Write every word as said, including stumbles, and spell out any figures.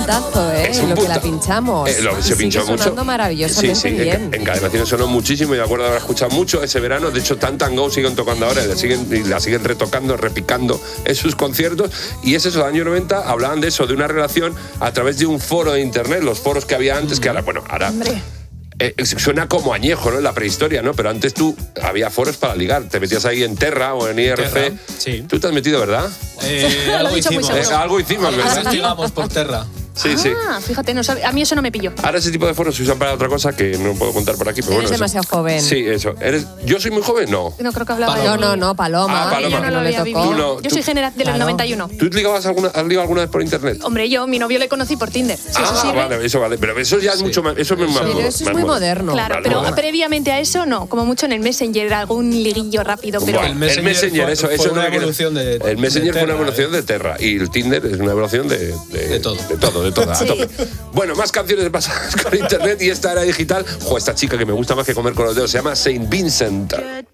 puntazo, ¿eh? Es un lo punta- que la pinchamos. Eh, lo, y se sigue pinchó mucho. sonando maravillosamente sí, sí, bien. En, en Cadenaciones sonó muchísimo y de acuerdo haber escuchado mucho ese verano. De hecho, Tan Tan Go siguen tocando ahora y la siguen, y la siguen retocando, repicando en sus conciertos. Y es eso, los años noventa hablaban de eso, de una relación a través de un foro de internet, los foros que había antes, que ahora, bueno, ahora... Hombre. Eh, suena como añejo, ¿no? En la prehistoria, ¿no? Pero antes tú había foros para ligar. Te metías ahí en Terra o en I R C. Terra, sí. Tú te has metido, ¿verdad? Eh, Lo ha algo dicho muy hicimos. seguro. Eh, algo hicimos, ¿verdad? Investigamos por Terra. Sí, sí. Ah, fíjate, no sabe- a mí eso no me pilló. Ahora ese tipo de foros se usan para otra cosa que no puedo contar por aquí. Pero Eres bueno, eso- demasiado joven. Sí, eso. ¿Eres... ¿Yo soy muy joven? No. No creo que hablaba Paloma. de... No, no, no, Paloma. Ah, Paloma. Yo no lo le había tocó. vivido. Tú no, Yo tú- soy genera- del Claro. noventa y uno. ¿Tú ligabas alguna, has ligado alguna vez por internet? Hombre, yo, mi novio le conocí por Tinder. Si eso ah, sirve. vale, eso vale. Pero eso ya es mucho más... Eso es más Pero modo- eso es más muy modo. moderno. Claro, Vale, pero vale. previamente a eso no, como mucho en el Messenger, algún liguillo rápido, pero... Bueno, El Messenger el Messenger, fue- eso, fue eso una no hay que- evolución de- El Messenger de fue una Terra, evolución ¿eh? de Terra y el Tinder es una evolución de... De, De todo. De todo, de todo. a Sí. tope. Bueno, más canciones pasadas con internet y esta era digital. Jo, esta chica que me gusta más que comer con los dedos se llama Saint Vincent.